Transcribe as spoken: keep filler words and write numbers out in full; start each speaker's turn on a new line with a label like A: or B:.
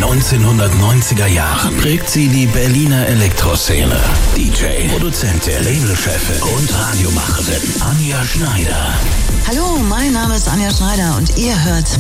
A: neunzehnhundertneunziger Jahren prägt sie die Berliner Elektroszene. D J, Produzentin, Labelchefin und Radiomacherin Anja Schneider.
B: Hallo, mein Name ist Anja Schneider und ihr hört